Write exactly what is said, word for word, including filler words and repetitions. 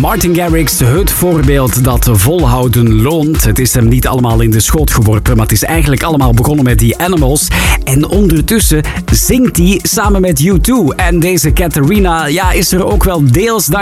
Martin Garrix, het voorbeeld dat volhouden loont. Het is hem niet allemaal in de schoot geworpen, maar het is eigenlijk allemaal begonnen met The Animals. En ondertussen zingt hij samen met U twee. En deze Katarina, ja, is er ook wel deels